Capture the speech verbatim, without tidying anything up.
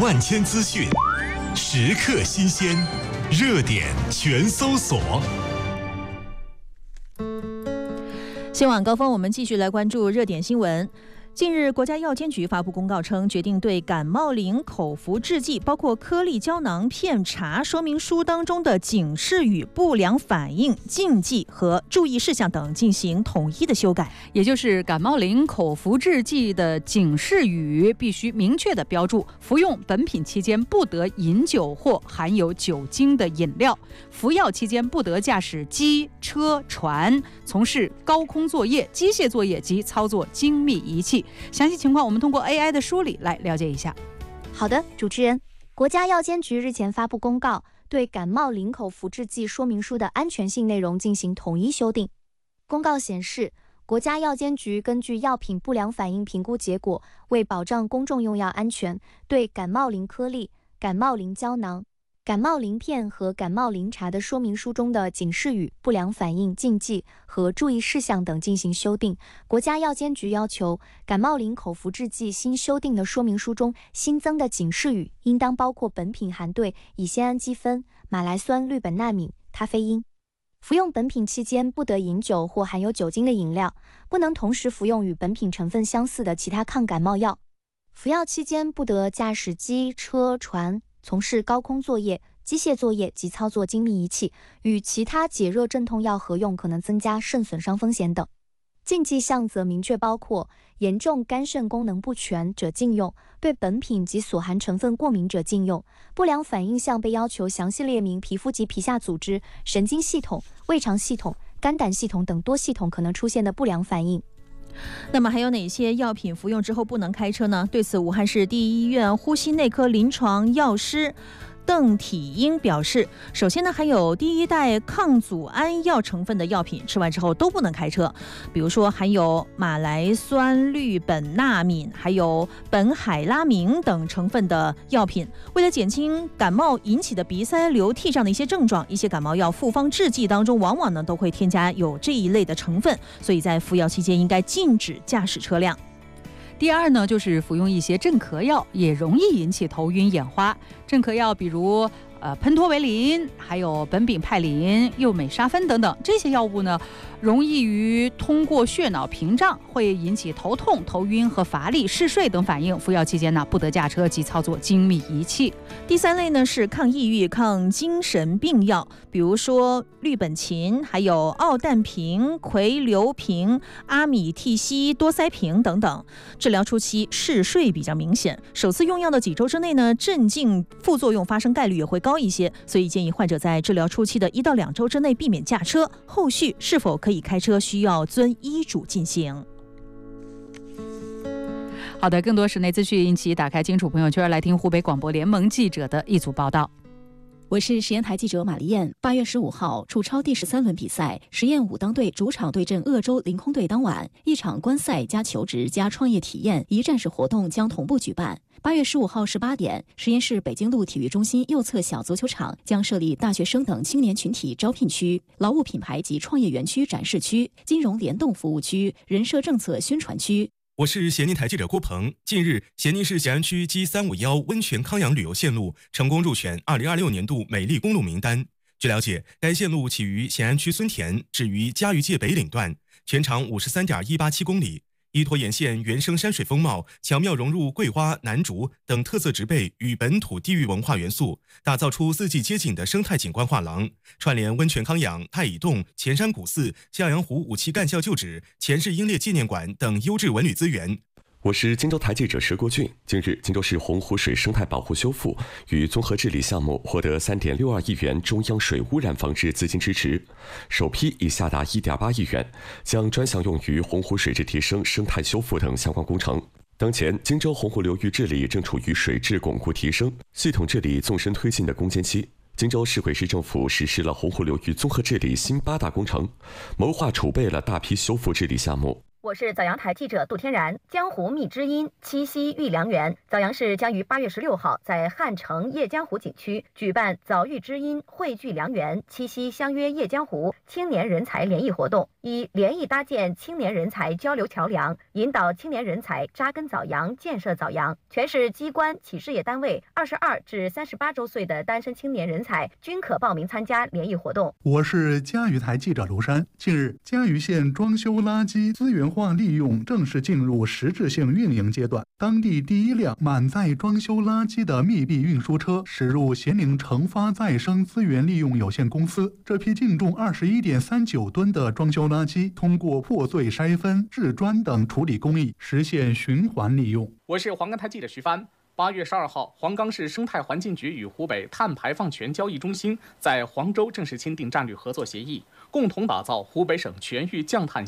万千资讯，时刻新鲜，热点全搜索。 新晚高峰，我们继续来关注热点新闻。近日，国家药监局发布公告称，决定对感冒灵口服制剂，包括颗粒胶囊、片茶说明书当中的警示语、不良反应、禁忌和注意事项等进行统一的修改。 也就是感冒灵口服制剂的警示语必须明确的标注，服用本品期间不得饮酒或含有酒精的饮料，服药期间不得驾驶机、车、船，从事高空作业、机械作业及操作精密仪器。详细情况我们通过 A I 的梳理来了解一下。 好的，主持人，国家药监局日前发布公告，对感冒灵口服制剂说明书的安全性内容进行统一修订。公告显示，国家药监局根据药品不良反应评估结果，为保障公众用药安全，对感冒灵颗粒、感冒灵胶囊、感冒灵片和感冒灵茶的说明书中的警示语、不良反应、禁忌和注意事项等进行修订。国家药监局要求，感冒灵口服制剂新修订的说明书中新增的警示语应当包括本品含对乙酰氨基酚、马来酸氯苯那敏、咖啡因。服用本品期间不得饮酒或含有酒精的饮料，不能同时服用与本品成分相似的其他抗感冒药。服药期间不得驾驶机、车、船，从事高空作业、机械作业及操作精密仪器，与其他解热镇痛药合用可能增加肾损伤风险等。禁忌项则明确包括严重肝肾功能不全者禁用，对本品及所含成分过敏者禁用。不良反应项被要求详细列明皮肤及皮下组织、神经系统、胃肠系统、肝胆系统等多系统可能出现的不良反应。 那么还有哪些药品服用之后不能开车呢？对此，武汉市第一医院呼吸内科临床药师邓体英表示，首先呢，还有第一代抗组胺药成分的药品吃完之后都不能开车，比如说含有马来酸氯苯那敏还有苯海拉明等成分的药品。为了减轻感冒引起的鼻塞流涕这样的一些症状，一些感冒药复方制剂当中往往呢都会添加有这一类的成分，所以在服药期间应该禁止驾驶车辆。 第二呢，就是服用一些镇咳药，也容易引起头晕眼花。镇咳药比如呃喷托维林、还有苯丙派林、右美沙芬等等，这些药物呢，容易于通过血脑屏障，会引起头痛、头晕和乏力、嗜睡等反应。服药期间呢，不得驾车及操作精密仪器。 第三类呢是抗抑郁、抗精神病药，比如说氯苯嗪、还有奥氮平、喹硫平、阿米替西多塞平等等。治疗初期嗜睡比较明显，首次用药的几周之内呢，镇静副作用发生概率也会高一些，所以建议患者在治疗初期的一到两周之内避免驾车，后续是否可以开车需要遵医嘱进行。 好的，更多室内资讯，一起打开金楚朋友圈来听湖北广播联盟记者的一组报道。 我是实验台记者马丽燕。八月十五号，楚超第十三轮比赛，实验武当队主场对阵鄂州凌空队。当晚，一场观赛加求职加创业体验一站式活动将同步举办。八月十五号十八点，实验室北京路体育中心右侧小足球场将设立大学生等青年群体招聘区、劳务品牌及创业园区展示区、金融联动服务区、人社政策宣传区。 我是咸宁台记者郭鹏。近日，咸宁市咸安区 G 三五一温泉康养旅游线路成功入选二零二六年度美丽公路名单。据了解，该线路起于咸安区孙田，至于嘉峪界北岭段，全长 五十三点一八七公里。依托沿线原生山水风貌，巧妙融入桂花、楠竹等特色植被与本土地域文化元素，打造出四季接景的生态景观画廊，串联温泉康养、太乙洞、前山古寺、向阳湖五期干校旧址、前世英烈纪念馆等优质文旅资源。 我是荆州台记者石国俊。近日，荆州市洪湖水生态保护修复与综合治理项目获得 三点六二亿元中央水污染防治资金支持，首批已下达 一点八亿元，将专项用于洪湖水质提升、生态修复等相关工程。当前，荆州洪湖流域治理正处于水质巩固提升、系统治理纵深推进的攻坚期。荆州市委市政府实施了洪湖流域综合治理新八大工程，谋划储备了大批修复治理项目。 我是早阳台记者杜天然。江湖觅知音，七夕遇良缘。枣阳市将于八月十六号在汉城夜江湖景区举办早遇知音、汇聚良缘、七夕相约夜江湖青年人才联谊活动，以联谊搭建青年人才交流桥梁，引导青年人才扎根枣阳、建设枣阳。全市机关、企事业单位二十二至三十八周岁的单身青年人才均可报名参加联谊活动。 我是嘉鱼台记者卢山。近日，嘉鱼县装修垃圾资源化利用正式进入实质性运营阶段。当地第一辆满载装修垃圾的密闭运输车驶入咸宁成发再生资源利用有限公司。这批净重二十一点三九吨的装修垃圾，通过破碎筛分、制砖等处理工艺，实现循环利用。 我是黄冈台记者徐帆。八月十二号，黄冈市生态环境局与湖北碳排放权交易中心在黄州正式签订战略合作协议，共同打造湖北省全域降碳